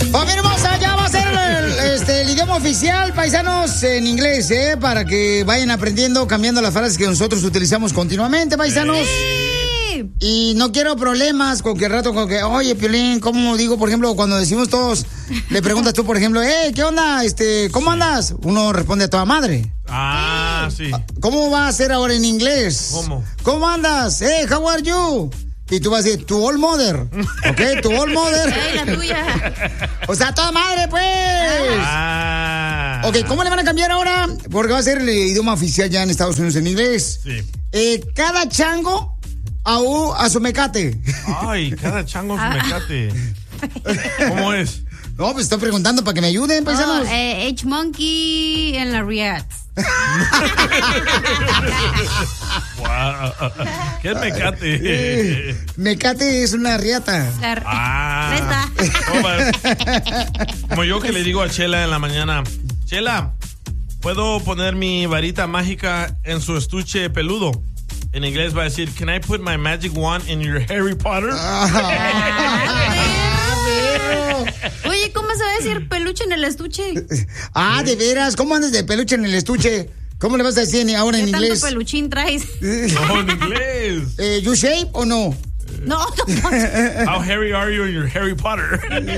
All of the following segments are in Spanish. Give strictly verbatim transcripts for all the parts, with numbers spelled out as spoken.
Familia hermosa, ya va a ser el, este, el idioma oficial, paisanos, en inglés, ¿eh? Para que vayan aprendiendo, cambiando las frases que nosotros utilizamos continuamente, paisanos. Sí. Y no quiero problemas con que al rato, con que, oye, Piolín, ¿cómo digo? Por ejemplo, cuando decimos todos, le preguntas tú, por ejemplo, hey, ¿qué onda? Este, ¿cómo andas? Uno responde a toda madre. Ah, sí. ¿Cómo va a ser ahora en inglés? ¿Cómo? ¿Cómo andas? Hey, how are you? Y tú vas a decir, tu old mother. ¿Ok? Tu old mother. Hey, la tuya. O sea, toda madre, pues. Ah. Ok, ¿cómo le van a cambiar ahora? Porque va a ser el idioma oficial ya en Estados Unidos en inglés. Sí. Eh, cada chango a, u, a su mecate. Ay, cada chango a su mecate. ¿Cómo es? No, pues estoy preguntando para que me ayuden, paisanos. Oh, eh, H-Monkey en la Riad. Wow. ¿Qué es mecate? Eh, mecate es una riata. La ah. Reta. Como yo que le digo a Chela en la mañana, Chela, ¿puedo poner mi varita mágica en su estuche peludo? En inglés va a decir, can I put my magic wand in your Harry Potter? Oye, ¿cómo se va a decir peluche en el estuche? Ah, de veras, ¿cómo andas de peluche en el estuche? ¿Cómo le vas a decir ahora en ¿Qué inglés? ¿Qué tanto peluchín traes? No, en inglés. Eh, ¿You shape o no? No, no. How hairy are you in your Harry Potter?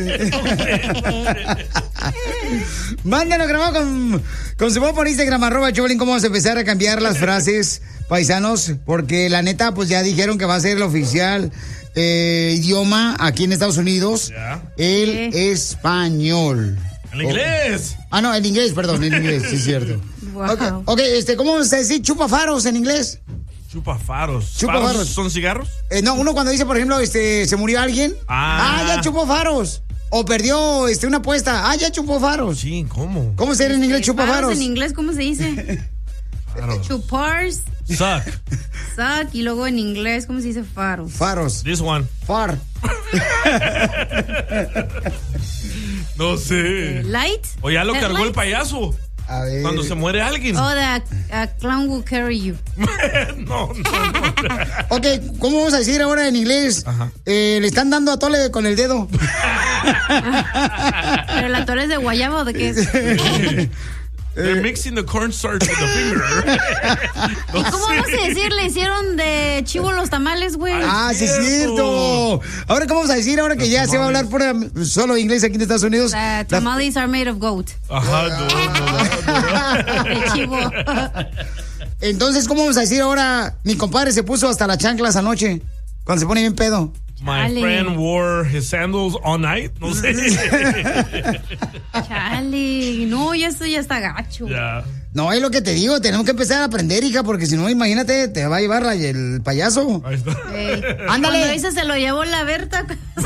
Mándanos grabado con, con su voz por Instagram, arroba Choplin, cómo vamos a empezar a cambiar las frases, paisanos, porque la neta, pues ya dijeron que va a ser el oficial eh, idioma aquí en Estados Unidos, yeah. el ¿Qué? español. ¿El inglés? Oh. Ah, no, el inglés, perdón, el inglés, sí es cierto. Wow. Okay, ok, este, ¿cómo vamos a decir chupafaros en inglés? Chupafaros. Chupafaros. ¿Son cigarros? Eh, no, uno cuando dice, por ejemplo, este, se murió alguien. Ah, ah ya chupó faros. O perdió este, una apuesta. Ah, ya chupó faros. Sí, ¿cómo? ¿Cómo se dice en inglés chupafaros? Faros en inglés, ¿cómo se dice? Chupars. Suck. Suck. Y luego en inglés, ¿cómo se dice faros? Faros. This one. Far. No sé. Light. O ya lo cargó light? el payaso. A ver. Cuando se muere alguien. Oh, the uh, clown will carry you. no, no, no. Ok, ¿cómo vamos a decir ahora en inglés? Eh, le están dando a tole con el dedo. ¿Pero la tole es de guayaba o de qué es? They're mixing the cornstarch with the finger. No ¿Y cómo sé. vamos a decir? Le hicieron de chivo los tamales, güey. Ah, sí es cierto. Ahora, ¿cómo vamos a decir ahora que ya se va a hablar pura, solo inglés aquí en Estados Unidos? The tamales la... are made of goat. Ajá, no, no, no. De chivo. Entonces, ¿cómo vamos a decir ahora? Mi compadre se puso hasta las chanclas anoche, cuando se pone bien pedo. My Chale. friend wore his sandals all night. No sé. Chale. No, ya esto ya está gacho. Yeah. No, es lo que te digo. Tenemos que empezar a aprender, hija, porque si no, imagínate, te va a llevar la, el payaso. Ahí está. Hey. Ándale. Cuando dice se lo llevó la Berta.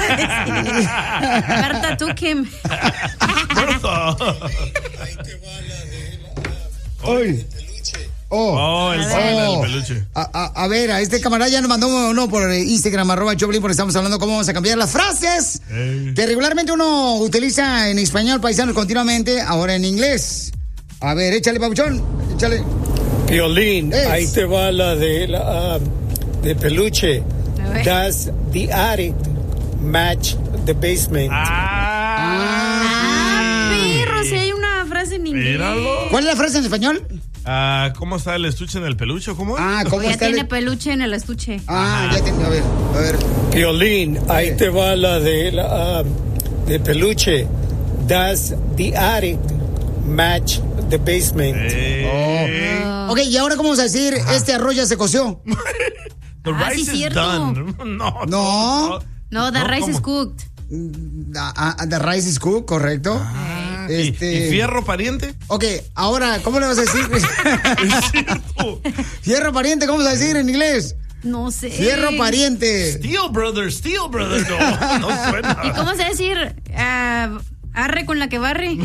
Berta took him. Berta. Ahí te va la de la... Hoy. Oh, oh, el, oh. el peluche. A, a, a ver, a este camarada ya nos mandó uno por Instagram, arroba Choplin, porque estamos hablando cómo vamos a cambiar las frases hey. que regularmente uno utiliza en español, paisanos, continuamente, ahora en inglés. A ver, échale, papuchón, échale. Piolín, es. ahí te va la de la uh, de peluche. Does the attic match the basement? Ah, ah perro, si hay una frase en inglés. Míralo. ¿Cuál es la frase en español? Uh, ¿Cómo está el estuche en el peluche? ¿Cómo es? Ah, ¿cómo ya está tiene el... peluche en el estuche. Ah, Ajá. ya tiene, a ver, a ver. Piolín, ahí te va la de la uh, de peluche. Does the attic match the basement? Hey. Oh. Ok, y ahora cómo vamos a decir, Ajá. este arroz ya se coció. The ah, rice sí, is cierto. done. No. No. No, the no, rice ¿cómo? is cooked. Uh, uh, the rice is cooked, correcto. Ah. Este... ¿Y, ¿Y fierro pariente? Ok, ahora, ¿cómo le vas a decir? Es cierto. Fierro pariente, ¿cómo vas a decir en inglés? No sé. Fierro pariente. Steel brother, steel brother. No, no suena. ¿Y cómo se va a decir? Uh, arre con la que barre.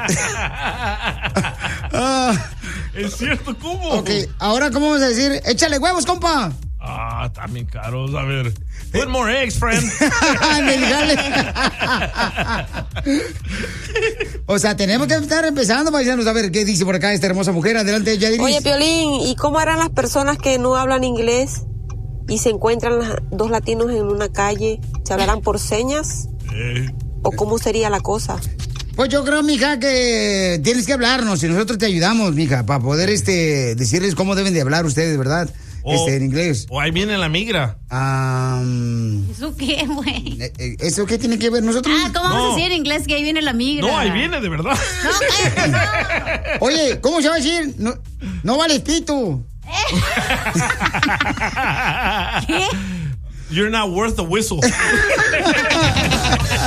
ah, es cierto, ¿cómo? Ok, ahora, ¿cómo vamos a decir? Échale huevos, compa. Ah, también caros. A ver. Put more eggs, friend. O sea, tenemos que estar empezando, paisanos, a ver qué dice por acá esta hermosa mujer. Adelante, Yadiris. Oye, Piolín, ¿y cómo harán las personas que no hablan inglés y se encuentran dos latinos en una calle? ¿Se hablarán por señas? Eh. ¿O cómo sería la cosa? Pues yo creo, mija, que tienes que hablarnos y nosotros te ayudamos, mija, para poder este decirles cómo deben de hablar ustedes, ¿verdad? O, este, en inglés. O ahí viene la migra. Um, ¿Eso qué, güey? ¿Eso qué tiene que ver nosotros? Ah, ¿cómo no. vamos a decir en inglés que ahí viene la migra? No, ahí viene de verdad. No, cállate, no. Oye, ¿cómo se va a decir? No, no vales pito. ¿Qué? You're not worth a whistle.